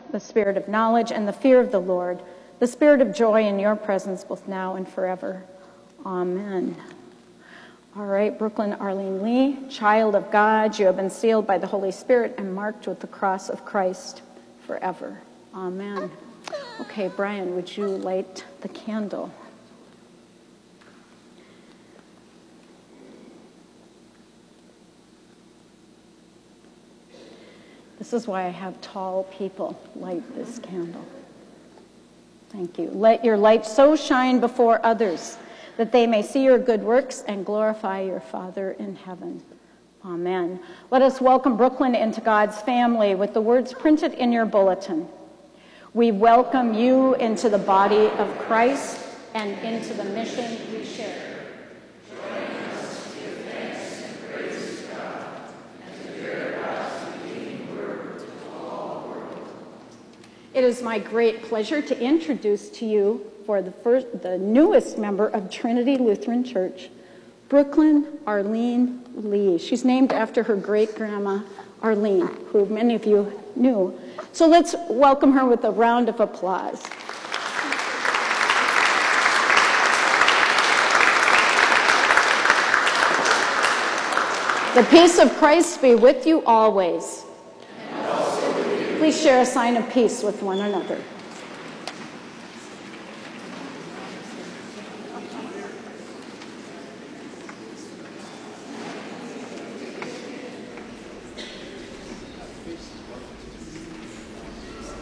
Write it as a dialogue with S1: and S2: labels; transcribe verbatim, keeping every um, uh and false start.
S1: the spirit of knowledge, and the fear of the Lord, the spirit of joy in your presence, both now and forever. Amen. All right, Brooklyn Arlene Lee, child of God, you have been sealed by the Holy Spirit and marked with the cross of Christ forever. Amen. Okay, Brian, would you light the candle? This is why I have tall people light this candle. Thank you. Let your light so shine before others that they may see your good works and glorify your Father in heaven. Amen. Let us welcome Brooklyn into God's family with the words printed in your bulletin. We welcome you into the body of Christ and into the mission we share. It is my great pleasure to introduce to you for the first, the newest member of Trinity Lutheran Church, Brooklyn Arlene Lee. She's named after her great-grandma, Arlene, who many of you knew. So let's welcome her with a round of applause. The peace of Christ be with you always. Please share a sign of peace with one another.